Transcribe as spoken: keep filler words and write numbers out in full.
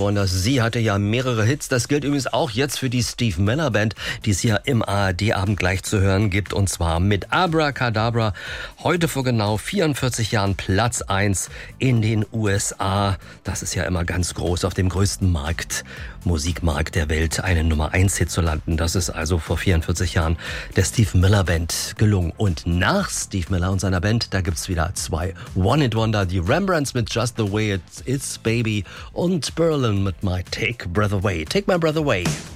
One-Hit-Wonders. Sie hatte ja mehrere Hits. Das gilt übrigens auch jetzt für die Steve Miller Band, die es hier im A R D-Abend gleich zu hören gibt. Und zwar mit Abracadabra. Heute vor genau vierundvierzig Jahren Platz eins in den U S A. Das ist ja immer ganz groß, auf dem größten Markt, Musikmarkt der Welt, einen Nummer eins Hit zu landen. Das ist also vor vierundvierzig Jahren der Steve Miller Band gelungen. Und nach Steve Miller und seiner Band, da gibt's wieder zwei One-Hit-Wonder. Die Rembrandts mit Just the Way It Is, Baby und Berlin mit My Take Breath Away. Take My Breath Away.